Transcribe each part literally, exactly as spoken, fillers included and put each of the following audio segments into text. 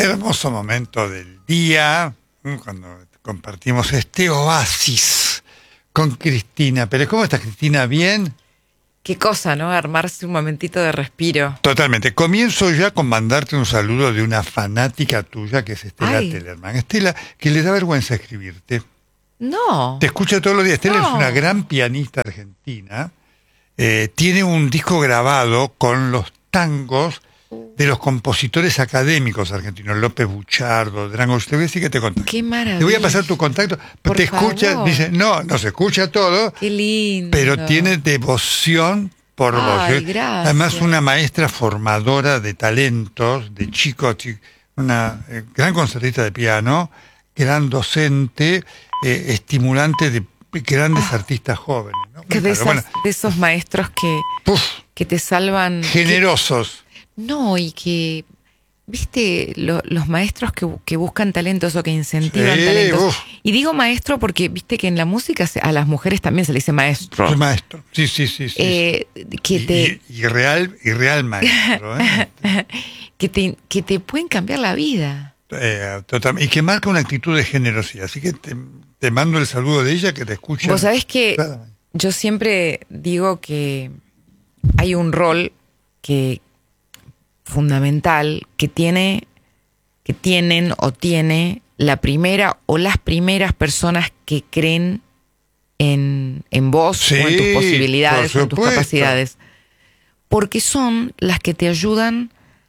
hermoso momento del día, cuando compartimos este oasis con Cristina Pérez. ¿Cómo estás, Cristina? ¿Bien? Qué cosa, ¿no? Armarse un momentito de respiro. Totalmente. Comienzo ya con mandarte un saludo de una fanática tuya, que es Estela Ay. Tellerman. Estela, que le da vergüenza escribirte. No. Te escucha todos los días. Estela No. es una gran pianista argentina. Eh, tiene un disco grabado con los tangos de los compositores académicos argentinos, López Buchardo, Drango. Te voy a decir que te contacto. Qué maravilla. Te voy a pasar tu contacto. Por te escucha, favor. dice, no, no se escucha todo, Qué lindo. pero tiene devoción por vos. Ay, ¿eh? gracias. Además, una maestra formadora de talentos, de chicos, chi- una eh, gran concertista de piano, gran docente, eh, estimulante de grandes Ah. artistas jóvenes, ¿no? Que de, Claro, esas- bueno, de esos maestros que, puf, que te salvan. generosos. que- no, y que, viste, lo- los maestros que, que buscan talentos o que incentivan Sí, talentos. uf. Y digo maestro porque, viste, que en la música se- a las mujeres también se le dice maestro. Soy maestro. Sí, sí, sí. sí, Eh, que sí. te... Y, y- y real, y real maestro. ¿eh? que te, que te pueden cambiar la vida. Eh, total- y que marca una actitud de generosidad. Así que te, te mando el saludo de ella, que te escucha. Vos sabés que cada mañana. yo siempre digo que hay un rol que fundamental que tiene, que tienen o tiene la primera o las primeras personas que creen en, en vos Sí, o en tus posibilidades, por o en tus supuesto. capacidades. Porque son las que te ayudan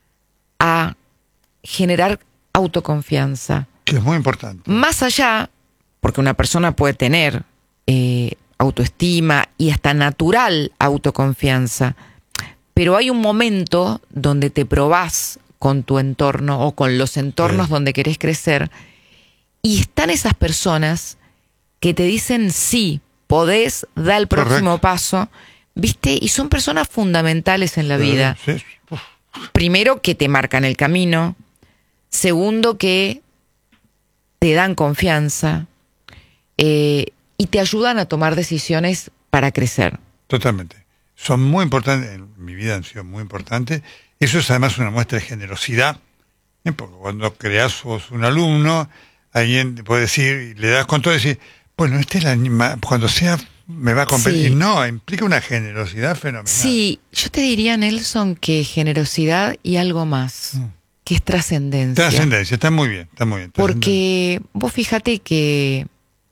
a generar autoconfianza. Que es muy importante. Más allá, porque una persona puede tener eh, autoestima y hasta natural autoconfianza, pero hay un momento donde te probás con tu entorno o con los entornos Sí. donde querés crecer, y están esas personas que te dicen sí, podés, da el próximo Correcto. paso, ¿viste? Y son personas fundamentales en la vida. Sí, sí. Uf, Primero, que te marcan el camino. Segundo, que te dan confianza eh, y te ayudan a tomar decisiones para crecer. totalmente. Son muy importantes, en mi vida han sido muy importantes. Eso es además una muestra de generosidad, ¿eh? Porque cuando creas vos un alumno, alguien te puede decir, y le das con todo y decir, bueno, este es la anima- cuando sea me va a competir. Sí. No, implica una generosidad fenomenal. Sí, yo te diría, Nelson, que generosidad y algo más, Mm. que es trascendencia. Trascendencia, está muy bien, está muy bien. Porque vos fíjate que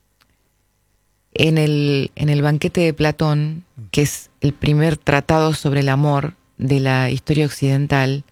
en el, en el banquete de Platón, que es el primer tratado sobre el amor de la historia occidental,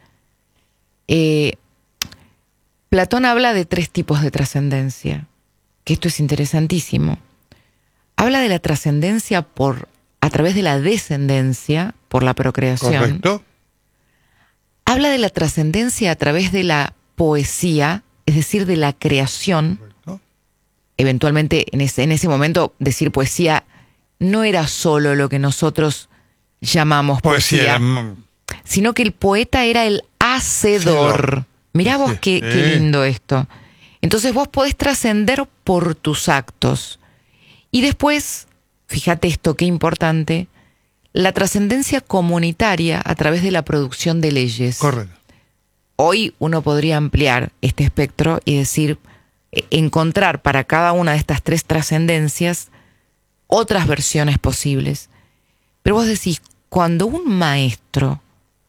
eh, Platón habla de tres tipos de trascendencia, que esto es interesantísimo. Habla de la trascendencia por a través de la descendencia, por la procreación. Correcto. Habla de la trascendencia a través de la poesía, es decir, de la creación. Correcto. Eventualmente, en ese, en ese momento, decir poesía no era solo lo que nosotros llamamos Poesía. poesía, mm, sino que el poeta era el hacedor. Hacedor. Mirá vos Sí, qué, qué sí. lindo esto. Entonces vos podés trascender por tus actos. Y después, fíjate esto, qué importante, la trascendencia comunitaria a través de la producción de leyes. Correcto. Hoy uno podría ampliar este espectro y decir, eh, encontrar para cada una de estas tres trascendencias otras versiones posibles. Pero vos decís, cuando un maestro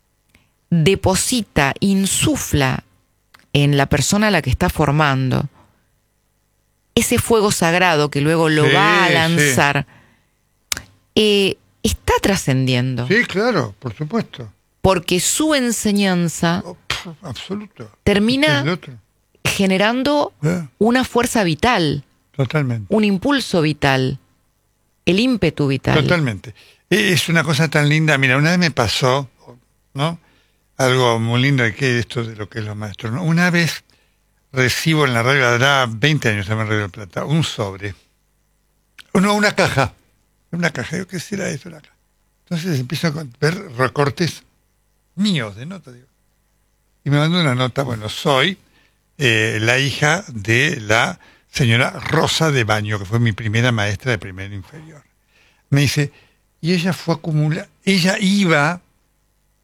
deposita, insufla en la persona a la que está formando ese fuego sagrado que luego lo Sí, va a sí. lanzar, eh, está trascendiendo. Sí, claro, por supuesto. Porque su enseñanza Oh, pf, absoluto. termina El otro. generando Eh, una fuerza vital, Totalmente. un impulso vital, el ímpetu vital. Totalmente. E- Es una cosa tan linda. Mira, una vez me pasó, ¿no? Algo muy lindo de que esto de lo que es los maestros, ¿no? Una vez recibo en la radio, hará veinte años en Radio del Plata, un sobre. No, una caja. Una caja. Yo, ¿qué será eso? Una caja. Entonces empiezo a con- ver recortes míos de notas. Digo. Y me mandó una nota, bueno, soy eh, la hija de la señora Rosa de Baño, que fue mi primera maestra de primero inferior. Me dice, y ella fue acumular, ella iba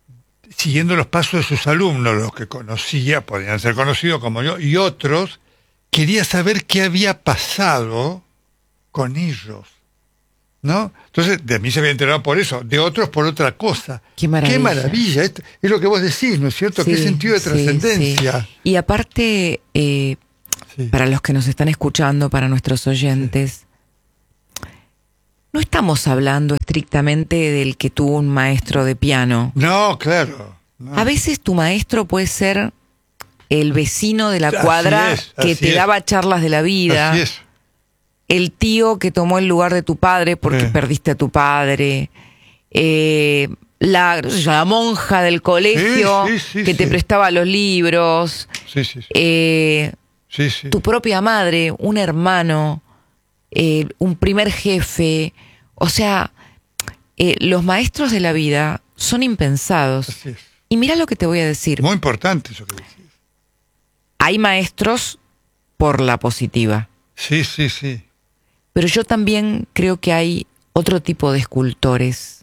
siguiendo los pasos de sus alumnos, los que conocía, podían ser conocidos como yo, y otros, quería saber qué había pasado con ellos, ¿no? Entonces, de mí se había enterado por eso, de otros por otra cosa. Qué maravilla. Qué maravilla, esto es lo que vos decís, ¿no es cierto? Sí, qué sentido de sí, trascendencia. Sí. Y aparte, eh, sí. para los que nos están escuchando, para nuestros oyentes, sí. no estamos hablando estrictamente del que tuvo un maestro de piano. No, claro. No. A veces tu maestro puede ser el vecino de la cuadra es, que te es. daba charlas de la vida. Así es. El tío que tomó el lugar de tu padre porque sí. perdiste a tu padre. Eh, la, la monja del colegio sí, sí, sí, que sí. te prestaba los libros. Sí, sí, sí. Eh, sí, sí. Tu propia madre, un hermano, eh, un primer jefe. O sea, eh, los maestros de la vida son impensados. Así es. Y mira lo que te voy a decir. Muy importante eso que decís. Hay maestros por la positiva. Sí, sí, sí. Pero yo también creo que hay otro tipo de escultores.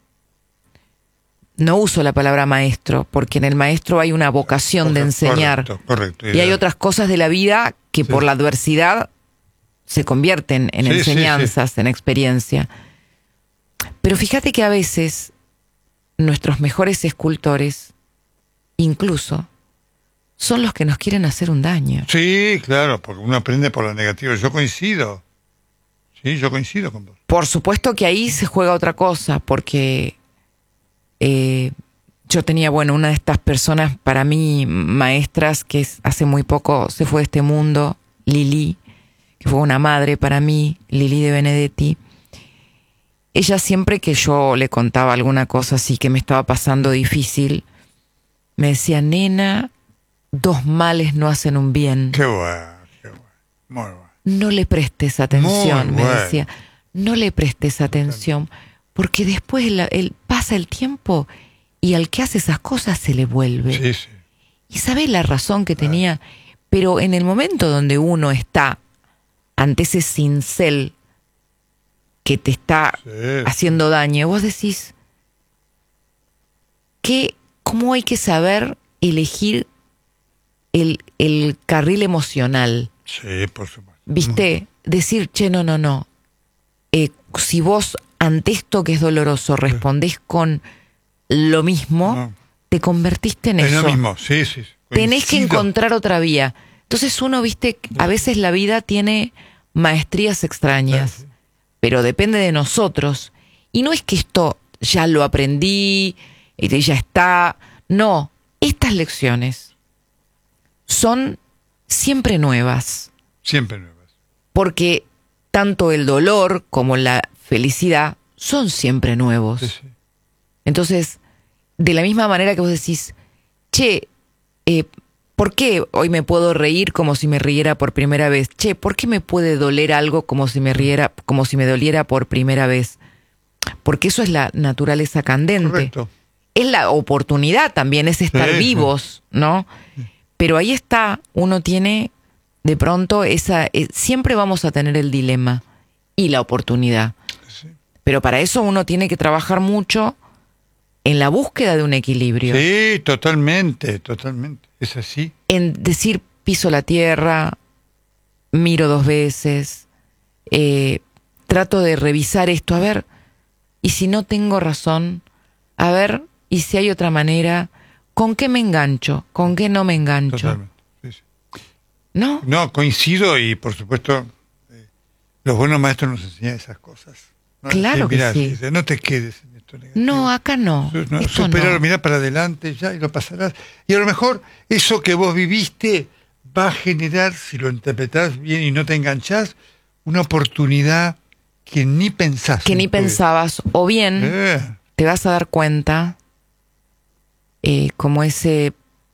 No uso la palabra maestro, porque en el maestro hay una vocación correcto, de enseñar. Correcto, correcto. Y hay otras cosas de la vida que sí. por la adversidad se convierten en sí, enseñanzas, sí, sí. en experiencia. Pero fíjate que a veces nuestros mejores escultores, incluso, son los que nos quieren hacer un daño. Sí, claro, porque uno aprende por lo negativo. Yo coincido. Sí, yo coincido con vos. Por supuesto que ahí se juega otra cosa, porque eh, yo tenía, bueno, una de estas personas, para mí, maestras, que hace muy poco se fue de este mundo, Lili, que fue una madre para mí, Lili de Benedetti. Ella siempre que yo le contaba alguna cosa así que me estaba pasando difícil, me decía, nena, dos males no hacen un bien. Qué bueno, qué bueno. Muy bueno. No le prestes atención, Muy me bueno. decía. No le prestes atención, porque después el, el, pasa el tiempo y al que hace esas cosas se le vuelve. Sí, sí. Y sabés la razón que tenía, pero en el momento donde uno está ante ese cincel que te está sí. haciendo daño, vos decís que cómo hay que saber elegir el, el carril emocional. Sí, por supuesto. ¿Viste? Decir, che, no, no, no. Eh, si vos ante esto que es doloroso respondés con lo mismo, no. te convertiste en es eso. lo mismo, sí, sí. Coincido. Tenés que encontrar otra vía. Entonces uno, viste, a veces la vida tiene maestrías extrañas, sí, sí. pero depende de nosotros. Y no es que esto ya lo aprendí, y ya está. No, estas lecciones son siempre nuevas. Siempre nuevas. Porque tanto el dolor como la felicidad son siempre nuevos. Sí, sí. Entonces, de la misma manera que vos decís, che, eh, ¿por qué hoy me puedo reír como si me riera por primera vez? Che, ¿por qué me puede doler algo como si me riera, como si me doliera por primera vez? Porque eso es la naturaleza candente. Correcto. Es la oportunidad también, es estar sí, vivos, sí. ¿no? Sí. Pero ahí está, uno tiene de pronto esa, eh, siempre vamos a tener el dilema y la oportunidad. Sí. Pero para eso uno tiene que trabajar mucho en la búsqueda de un equilibrio. Sí, totalmente, totalmente. Es así. En decir, piso la tierra, miro dos veces, eh, trato de revisar esto, a ver, y si no tengo razón, a ver, y si hay otra manera, ¿con qué me engancho? ¿Con qué no me engancho? Totalmente. Sí, sí. ¿No? No, coincido y por supuesto eh, los buenos maestros nos enseñan esas cosas. ¿No? Claro sí, mirá, que sí. Dice, no te quedes en esto negativo. No, acá no. no Superalo, no. Mirá para adelante ya y lo pasarás. Y a lo mejor eso que vos viviste va a generar, si lo interpretás bien y no te enganchás, una oportunidad que ni pensás. Que ni pensabas. O bien eh. te vas a dar cuenta, eh, como ese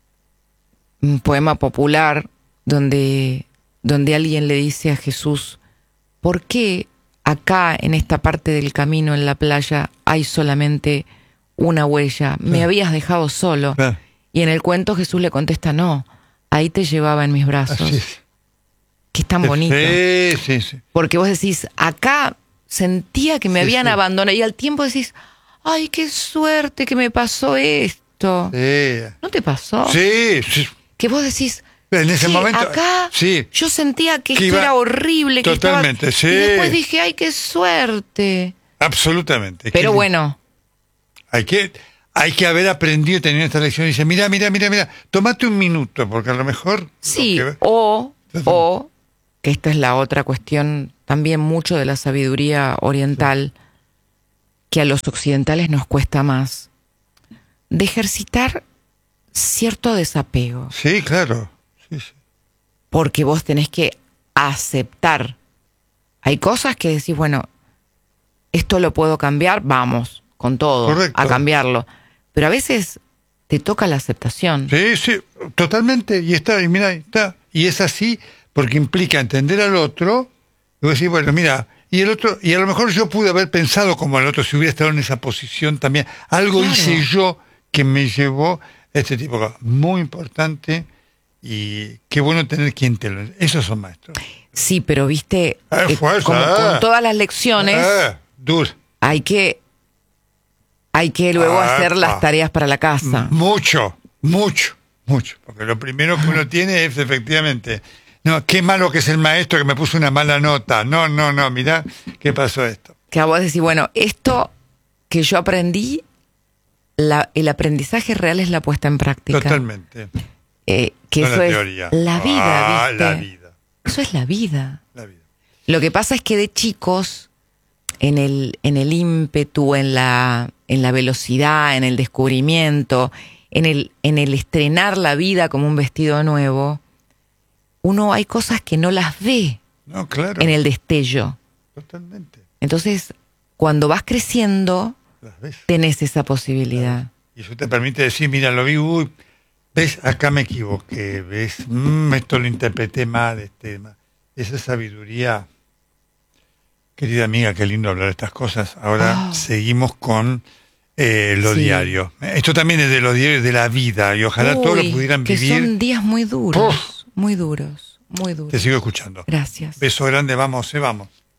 poema popular donde, donde alguien le dice a Jesús, ¿por qué acá en esta parte del camino en la playa hay solamente una huella? Me sí. habías dejado solo. Sí. Y en el cuento Jesús le contesta, no, ahí te llevaba en mis brazos. Así es. Que es tan bonito. Sí, sí, sí. Porque vos decís, acá sentía que me sí, habían sí. abandonado y al tiempo decís, ay, qué suerte que me pasó esto. esto. Sí. ¿No te pasó? Sí, sí. Que vos decís, En ese sí, momento. acá Sí. yo sentía que, Que esto iba- era horrible. Que Totalmente, estaba... sí. Y después dije, ay, qué suerte. Absolutamente. Pero Que- bueno, Hay que, hay que haber aprendido teniendo esta lección. Y dice, mira, mira, mira, mira, tómate un minuto, porque a lo mejor... sí, lo que- o, o, que esta es la otra cuestión, también mucho de la sabiduría oriental, que a los occidentales nos cuesta más, de ejercitar cierto desapego. Sí, claro. Sí, sí. Porque vos tenés que aceptar. Hay cosas que decís, bueno, esto lo puedo cambiar, vamos, con todo, Correcto. a cambiarlo. Pero a veces te toca la aceptación. Sí, sí, totalmente. Y está, y mira, está. Y es así porque implica entender al otro. Y vos decís, bueno, mira, y el otro, y a lo mejor yo pude haber pensado como el otro si hubiera estado en esa posición también. Algo Claro. hice yo que me llevó a este tipo de cosas. Muy importante. Y qué bueno tener quien te lo... Esos son maestros. Sí, pero viste, Eh, eh, fuerza, como eh. con todas las lecciones, Eh, duro. hay que hay que luego Ah, hacer las ah. tareas para la casa. Mucho, mucho, mucho. Porque lo primero que uno tiene es efectivamente, no, qué malo que es el maestro que me puso una mala nota. No, no, no, mirá qué pasó esto. Que a vos decís, bueno, esto que yo aprendí, la, el aprendizaje real es la puesta en práctica. Totalmente. Eh, que No eso la es teoría. la vida, Ah, ¿viste? la vida, Eso es la vida. la vida. Lo que pasa es que de chicos, en el, en el ímpetu, en la, en la velocidad, en el descubrimiento, en el, en el estrenar la vida como un vestido nuevo, uno hay cosas que no las ve No, claro. en el destello. Totalmente. Entonces, cuando vas creciendo, Las ves. tenés esa posibilidad. Y eso te permite decir, mira, lo vi, uy, ves, acá me equivoqué, ves, mm, esto lo interpreté mal, este, ma- esa sabiduría. Querida amiga, qué lindo hablar de estas cosas. Ahora Oh. seguimos con eh, lo Sí. diario. Esto también es de los diarios de la vida y ojalá todos lo Uy, pudieran que vivir. son días muy duros, Uf. muy duros, muy duros. Te sigo escuchando. Gracias. Beso grande, vamos, eh, vamos.